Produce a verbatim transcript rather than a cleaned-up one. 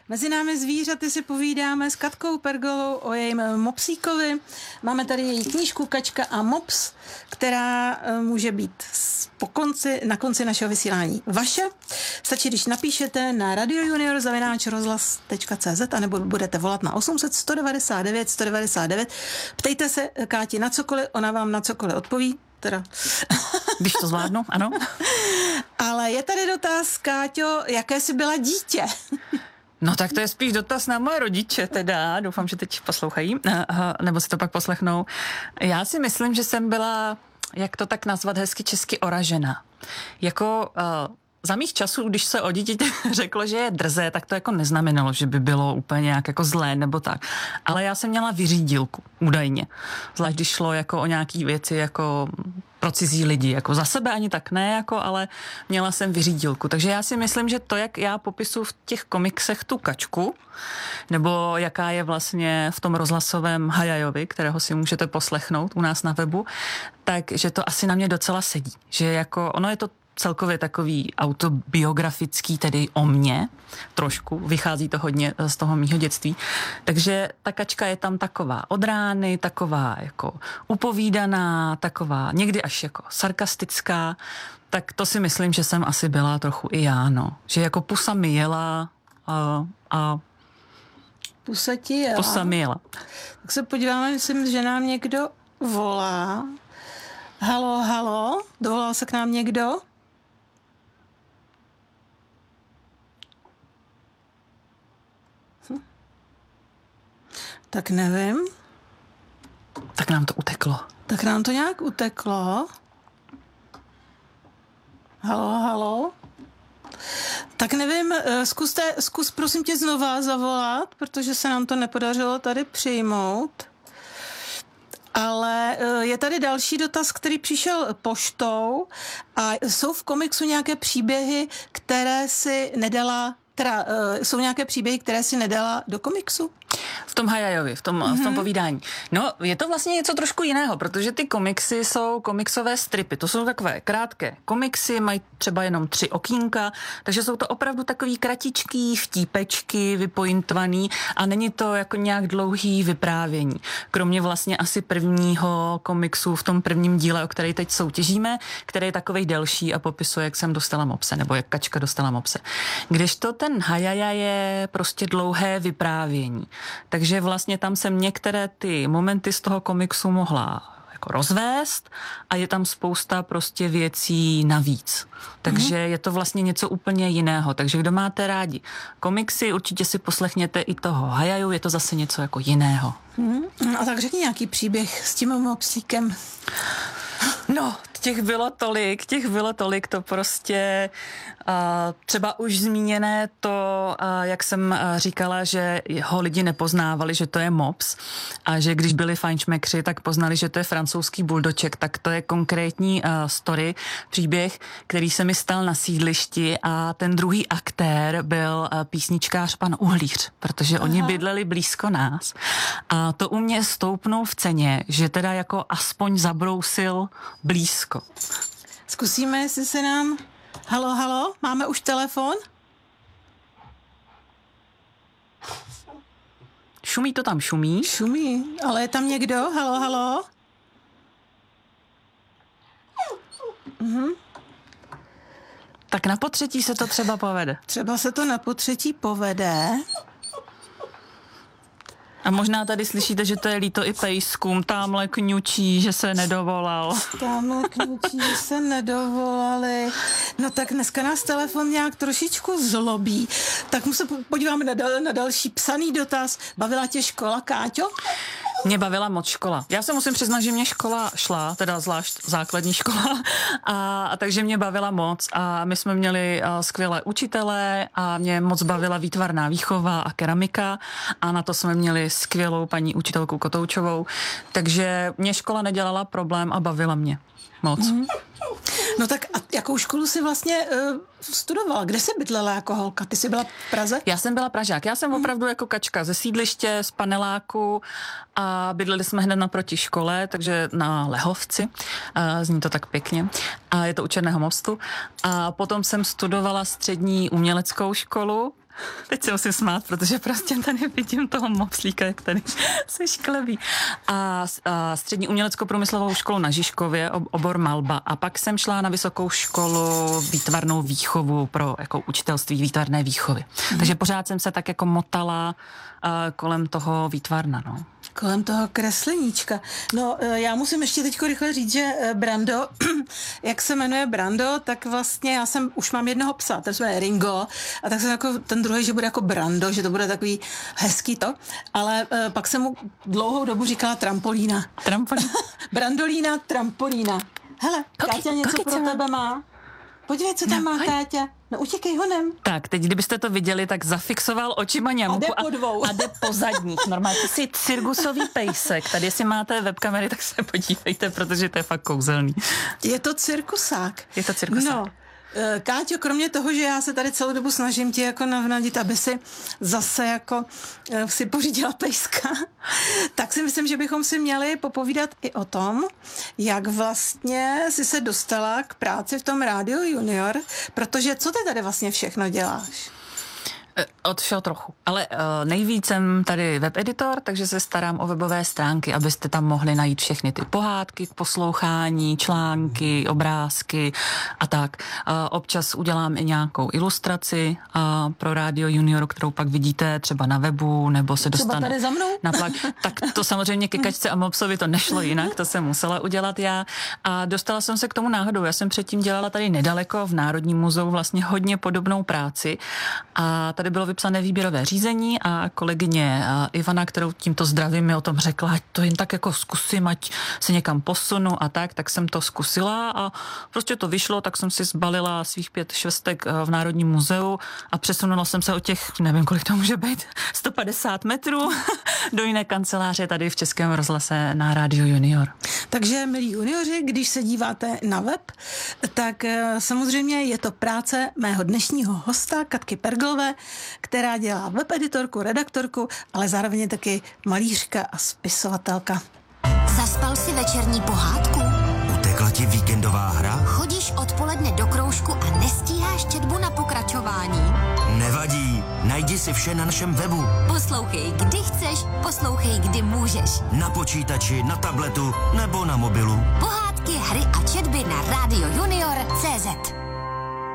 Mezi námi zvířaty si povídáme s Katkou Pergolovou o jejím mopsíkovi. Máme tady její knížku Kačka a mops, která může být po konci, na konci našeho vysílání vaše. Stačí, když napíšete na radiojunior zavináč rozhlas tečka cé zet anebo budete volat na osm set sto devadesát devět sto devadesát devět. Ptejte se Káti na cokoliv, ona vám na cokoliv odpoví. Teda. Když to zvládnu, ano. Ale je tady dotaz, Káťo, jaké jsi byla dítě? No tak to je spíš dotaz na moje rodiče teda, doufám, že teď poslouchají, nebo si to pak poslechnou. Já si myslím, že jsem byla, jak to tak nazvat hezky česky, oražena. Jako uh, za mých časů, když se o dítě řeklo, že je drzé, tak to jako neznamenalo, že by bylo úplně nějak jako zlé nebo tak. Ale já jsem měla vyřídilku, údajně. Zvlášť když šlo jako o nějaký věci jako pro cizí lidi. Jako za sebe ani tak ne, jako, ale měla jsem vyřídilku. Takže já si myslím, že to, jak já popisuju v těch komiksech tu kačku, nebo jaká je vlastně v tom rozhlasovém Hajajovi, kterého si můžete poslechnout u nás na webu, takže to asi na mě docela sedí. Že jako, ono je to celkově takový autobiografický, tedy o mně, trošku, vychází to hodně z toho mýho dětství. Takže ta kačka je tam taková od rány, taková jako upovídaná, taková někdy až jako sarkastická, tak to si myslím, že jsem asi byla trochu i já, no. Že jako pusa mi jela a, a Pusa ti jela. Pusa mi jela. Tak se podíváme, myslím, že nám někdo volá. Halo, halo, dovolal se k nám někdo? Hm. Tak nevím. Tak nám to uteklo. Tak nám to nějak uteklo. Halo, halo. Tak nevím, zkuste, zkus prosím tě znova zavolat, protože se nám to nepodařilo tady přijmout. Ale je tady další dotaz, který přišel poštou a jsou v komiksu nějaké příběhy, které si nedala, teda jsou nějaké příběhy, které si nedala do komiksu? V tom Hajajovi, v tom, mm-hmm. v tom povídání. No, je to vlastně něco trošku jiného, protože ty komiksy jsou komiksové stripy. To jsou takové krátké komiksy, mají třeba jenom tři okýnka, takže jsou to opravdu takový kratičký vtípečky, vypointovaný a není to jako nějak dlouhý vyprávění. Kromě vlastně asi prvního komiksu v tom prvním díle, o který teď soutěžíme, který je takovej delší a popisuje, jak jsem dostala mopse, nebo jak kačka dostala mopse. Kdežto ten Hajaja je prostě dlouhé vyprávění. Takže vlastně tam jsem některé ty momenty z toho komiksu mohla jako rozvést a je tam spousta prostě věcí navíc. Takže mm-hmm. je to vlastně něco úplně jiného. Takže kdo máte rádi komiksy, určitě si poslechněte i toho Hajaju, je to zase něco jako jiného. Mm-hmm. A tak řekni nějaký příběh s tím mopsíkem. No, těch bylo tolik, těch bylo tolik, to prostě uh, třeba už zmíněné to, uh, jak jsem uh, říkala, že ho lidi nepoznávali, že to je mops a že když byli fajnšmekři, tak poznali, že to je francouzský buldoček, tak to je konkrétní uh, story, příběh, který se mi stal na sídlišti a ten druhý aktér byl uh, písničkář pan Uhlíř, protože Aha. oni bydleli blízko nás a to u mě stoupnul v ceně, že teda jako aspoň zabrousil blízko. Zkusíme, jestli se nám... Halo, halo, máme už telefon? Šumí to tam, šumí? Šumí, ale je tam někdo? Halo, halo? Mhm. Tak na potřetí se to třeba povede. Třeba se to na potřetí povede. A možná tady slyšíte, že to je líto i pejskům, tamhle kňučí, že se nedovolal. Tamhle kňučí, že se nedovolali. No tak dneska nás telefon nějak trošičku zlobí. Tak mu se podíváme na, dal, na další psaný dotaz. Bavila tě škola, Káťo? Mě bavila moc škola. Já se musím přiznat, že mě škola šla, teda zvlášť základní škola, a, a takže mě bavila moc a my jsme měli a, skvělé učitele a mě moc bavila výtvarná výchova a keramika a na to jsme měli skvělou paní učitelku Kotoučovou, takže mě škola nedělala problém a bavila mě moc. Mm-hmm. No tak a jakou školu jsi vlastně uh, studovala? Kde jsi bydlela jako holka? Ty jsi byla v Praze? Já jsem byla Pražák. Já jsem opravdu jako kačka ze sídliště, z paneláku a bydleli jsme hned naproti škole, takže na Lehovci. A zní to tak pěkně. A je to u Černého mostu. A potom jsem studovala střední uměleckou školu Teď se musím smát, protože prostě tady vidím toho mopslíka, jak tady se šklebí. A, a střední umělecko-průmyslovou školu na Žižkově, obor malba. A pak jsem šla na vysokou školu výtvarnou výchovu pro jako učitelství výtvarné výchovy. Mm. Takže pořád jsem se tak jako motala uh, kolem toho výtvarna, no. Kolem toho kresleníčka. No, já musím ještě teďko rychle říct, že Brando, jak se jmenuje Brando, tak vlastně já jsem, už mám jednoho psa, ten se jmenuje Ringo, a tak jsem jako ten druhý, že bude jako Brando, že to bude takový hezký to, ale uh, pak jsem mu dlouhou dobu říkala trampolína. Trampolína? Brandolína, trampolína. Hele, Koky, Káťa něco pro tebe má. Podívej, co tam no, má Káťa. No utěkej honem. Tak, teď kdybyste to viděli, tak zafixoval očima ňamku a jde po dvou. A, a jde po zadních. Normálně ty jsi cirkusový pejsek. Tady, jestli máte webkamery, tak se podívejte, protože to je fakt kouzelný. Je to cirkusák. Je to cirkusák. No. Káťo, kromě toho, že já se tady celou dobu snažím ti jako navnadit, aby si zase jako si pořídila pejska, tak si myslím, že bychom si měli popovídat i o tom, jak vlastně si se dostala k práci v tom Rádiu Junior, protože co ty tady vlastně všechno děláš? Od všeho trochu. Ale uh, nejvíc jsem tady webeditor, takže se starám o webové stránky, abyste tam mohli najít všechny ty pohádky k poslouchání, články, obrázky a tak. Uh, občas udělám i nějakou ilustraci uh, pro Rádio Junior, kterou pak vidíte třeba na webu, nebo se dostane... Třeba tady za mnou? Na plak. Tak to samozřejmě ke Kačce a Mopsovi to nešlo jinak, to jsem musela udělat já. A dostala jsem se k tomu náhodou. Já jsem předtím dělala tady nedaleko v Národním muzeu vlastně hodně podobnou práci a tady bylo vypsané výběrové řízení a kolegyně Ivana, kterou tímto zdravím, mi o tom řekla, ať to jen tak jako zkusím, ať se někam posunu a tak, tak jsem to zkusila a prostě to vyšlo, tak jsem si zbalila svých pět švestek v Národním muzeu a přesunula jsem se o těch, nevím, kolik to může být, sto padesát metrů do jiné kanceláře tady v Českém rozhlase na Rádiu Junior. Takže, milí junioři, když se díváte na web, tak samozřejmě je to práce mého dnešního hosta, Katky Perglové, která dělá webeditorku, redaktorku, ale zároveň taky malířka a spisovatelka. Zaspal si večerní pohádku? Utekla ti víkendová hra? Chodíš odpoledne do kroužku a nestíháš četbu na pokračování? Nevadí, najdi si vše na našem webu. Poslouchej, kdy chceš, poslouchej, kdy můžeš. Na počítači, na tabletu nebo na mobilu. Pohádky, hry a četby na rádio junior tečka cé zet.